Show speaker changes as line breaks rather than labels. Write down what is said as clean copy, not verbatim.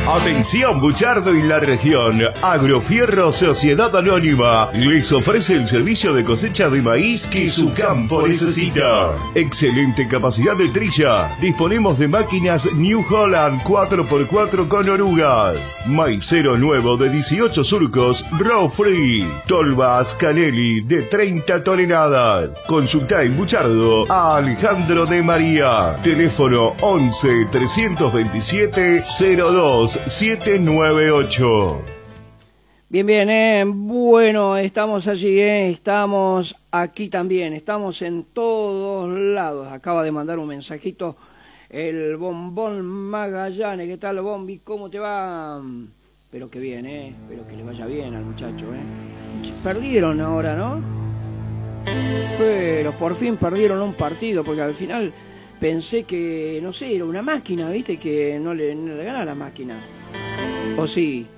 Atención Buchardo y la región. Agrofierro Sociedad Anónima les ofrece el servicio de cosecha de maíz que su campo necesita. Excelente capacidad de trilla. Disponemos de máquinas New Holland 4x4 con orugas. Maicero nuevo de 18 surcos, raw free. Tolvas Canelli de 30 toneladas. Consulta en Buchardo a Alejandro de María. Teléfono 11 327 02 798.
Bien, bueno, estamos allí, estamos aquí también, estamos en todos lados. Acaba de mandar un mensajito el Bombón Magallanes. ¿Qué tal, Bombi? ¿Cómo te va? Espero que bien, espero que le vaya bien al muchacho, Perdieron ahora, ¿no? Pero por fin perdieron un partido, porque al final pensé que, no sé, era una máquina, ¿viste? Que no le gana la máquina. ¿O sí?